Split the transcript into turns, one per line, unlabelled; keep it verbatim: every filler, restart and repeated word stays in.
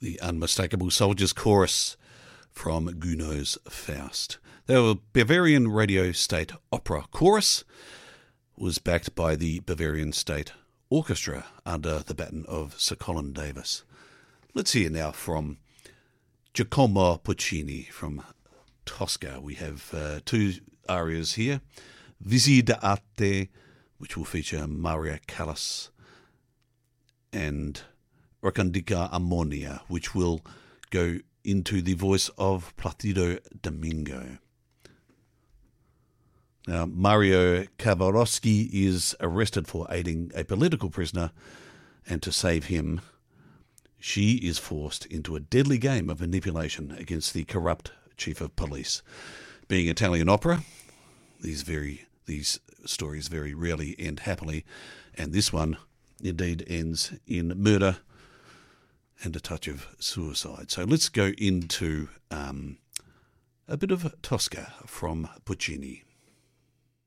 the unmistakable Soldiers Chorus from Gounod's Faust. The Bavarian Radio State Opera Chorus was backed by the Bavarian State Orchestra under the baton of Sir Colin Davis. Let's hear now from Giacomo Puccini from Tosca. We have uh, two arias here, Visi d'Arte, which will feature Maria Callas, and Recandica Ammonia, which will go into the voice of Placido Domingo. Now, Mario Kawarowski is arrested for aiding a political prisoner, and to save him, she is forced into a deadly game of manipulation against the corrupt chief of police. Being Italian opera, these very these stories very rarely end happily, and this one indeed ends in murder and a touch of suicide. So let's go into um, a bit of Tosca from Puccini.